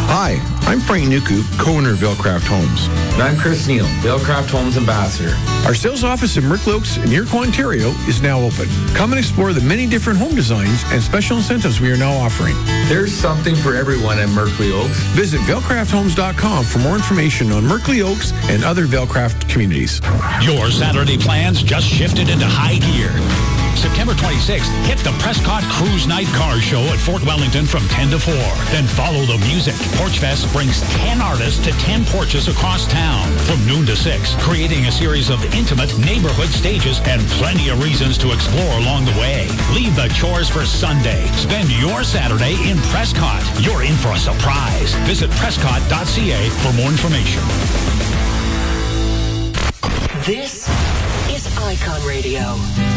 Hi, I'm Frank Nuku, co-owner of Vailcraft Homes. And I'm Chris Neal, Vailcraft Homes Ambassador. Our sales office in Merkley Oaks in Iroquois, Ontario is now open. Come and explore the many different home designs and special incentives we are now offering. There's something for everyone at Merkley Oaks. Visit vailcrafthomes.com for more information on Merkley Oaks and other Vailcraft communities. Your Saturday plans just shifted into high gear. September 26th, hit the Prescott Cruise Night Car Show at Fort Wellington from 10 to 4. Then follow the music. Porchfest brings 10 artists to 10 porches across town from noon to 6, creating a series of intimate neighborhood stages and plenty of reasons to explore along the way. Leave the chores for Sunday. Spend your Saturday in Prescott. You're in for a surprise. Visit prescott.ca for more information. This is Icon Radio.